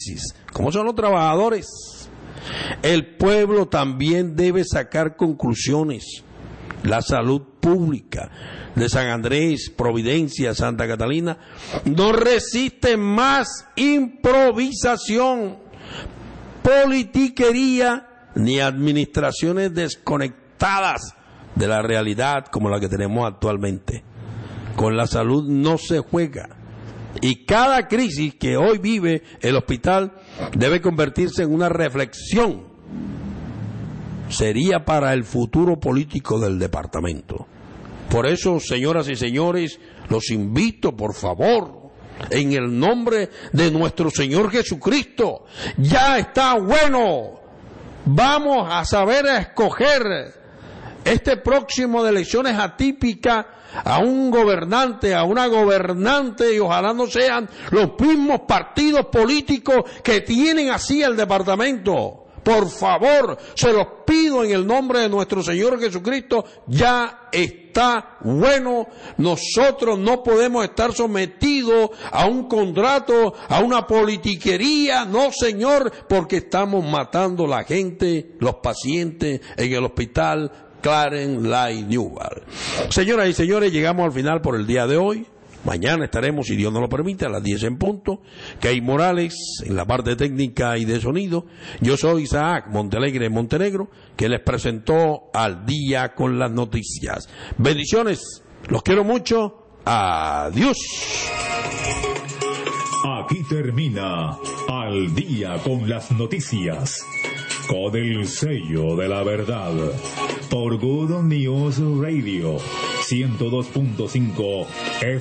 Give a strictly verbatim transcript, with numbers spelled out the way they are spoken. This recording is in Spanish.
crisis, como son los trabajadores. El pueblo también debe sacar conclusiones. La salud pública de San Andrés, Providencia, Santa Catalina no resiste más improvisación, politiquería ni administraciones desconectadas de la realidad como la que tenemos actualmente. Con la salud no se juega. Y cada crisis que hoy vive el hospital debe convertirse en una reflexión. Sería para el futuro político del departamento. Por eso, señoras y señores, los invito, por favor, en el nombre de nuestro Señor Jesucristo, ya está bueno. Vamos a saber escoger este próximo de elecciones atípicas a un gobernante, a una gobernante, y ojalá no sean los mismos partidos políticos que tienen así el departamento. Por favor, se los pido en el nombre de nuestro Señor Jesucristo, ya está bueno. Nosotros no podemos estar sometidos a un contrato, a una politiquería, no señor, porque estamos matando a la gente, los pacientes en el hospital Clarence Light Newell. Señoras y señores, llegamos al final por el día de hoy. Mañana estaremos, si Dios nos lo permite, a las diez en punto. Key Morales en la parte técnica y de sonido. Yo soy Isaac Montealegre Montenegro, que les presentó Al Día con las Noticias. Bendiciones, los quiero mucho. Adiós. Aquí termina Al Día con las Noticias, con el sello de la verdad, por Good News Radio ciento dos punto cinco